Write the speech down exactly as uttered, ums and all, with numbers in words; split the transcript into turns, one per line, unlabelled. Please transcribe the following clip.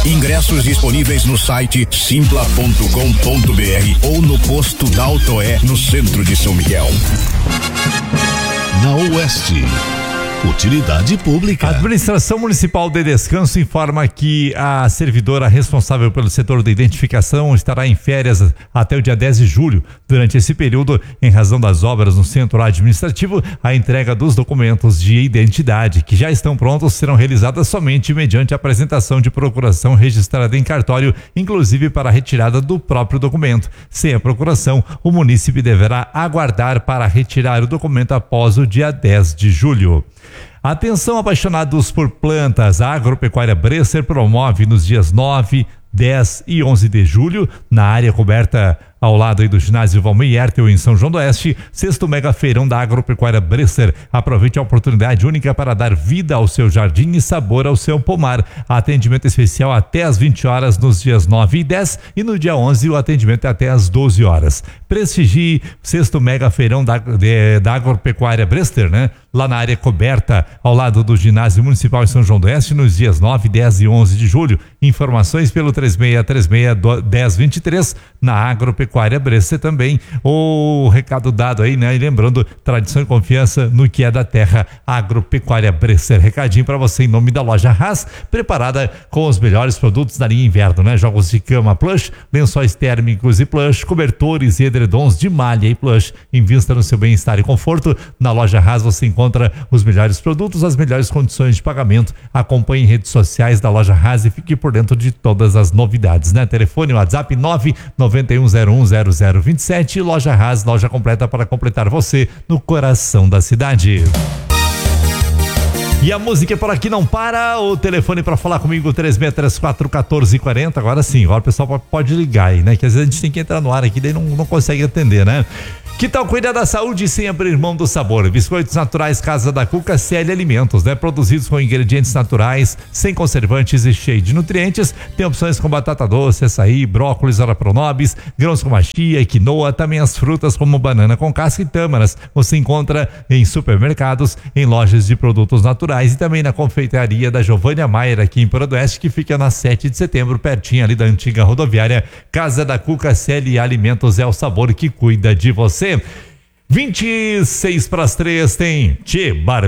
Ingressos disponíveis no site simpla ponto com ponto br ou no posto da Autoé, no centro de São Miguel.
Na Oeste, utilidade pública.
A Administração Municipal de Descanso informa que a servidora responsável pelo setor da identificação estará em férias até o dia dez de julho. Durante esse período, em razão das obras no centro administrativo, a entrega dos documentos de identidade que já estão prontos serão realizadas somente mediante a apresentação de procuração registrada em cartório, inclusive para a retirada do próprio documento. Sem a procuração, o munícipe deverá aguardar para retirar o documento após o dia dez de julho. Atenção, apaixonados por plantas, a Agropecuária Bresser promove nos dias nove, dez e onze de julho, na área coberta ao lado aí do ginásio Valmir Hertel em São João do Oeste, sexto mega feirão da Agropecuária Bresser. Aproveite a oportunidade única para dar vida ao seu jardim e sabor ao seu pomar. Atendimento especial até às vinte horas nos dias nove e dez e no dia onze o atendimento é até às doze horas. Prestigie sexto mega feirão da, de, da Agropecuária Bresser, né? Lá na área coberta ao lado do ginásio municipal em São João do Oeste nos dias nove, dez e onze de julho. Informações pelo três seis três seis, um zero dois três na Agropecuária Bresser também. O recado dado aí, né? E lembrando, tradição e confiança no que é da terra, Agropecuária Bresser. Recadinho para você em nome da loja Haas, preparada com os melhores produtos da linha inverno, né? Jogos de cama plush, lençóis térmicos e plush, cobertores e edredons de malha e plush. Invista no seu bem-estar e conforto. Na loja Haas você encontra os melhores produtos, as melhores condições de pagamento. Acompanhe redes sociais da loja Haas e fique por dentro de todas as novidades, né? Telefone WhatsApp nove nove um zero um zero zero dois sete. Loja Haas, loja completa para completar você no coração da cidade. E a música por aqui não para. O telefone para falar comigo três seis três quatro, um quatro quatro zero. Agora sim, agora o pessoal pode ligar aí, né? Que às vezes a gente tem que entrar no ar aqui, daí não, não consegue atender, né? Que tal cuidar da saúde sem abrir mão do sabor? Biscoitos naturais Casa da Cuca C L Alimentos, né? Produzidos com ingredientes naturais, sem conservantes e cheio de nutrientes. Tem opções com batata doce, açaí, brócolis, orapronobis, grãos com chia, quinoa, também as frutas como banana com casca e tâmaras. Você encontra em supermercados, em lojas de produtos naturais e também na confeitaria da Giovânia Maier aqui em Paradoeste, que fica na sete de setembro, pertinho ali da antiga rodoviária. Casa da Cuca C L Alimentos é o sabor que cuida de você. vinte e seis para as três tem Tchê Barbearia.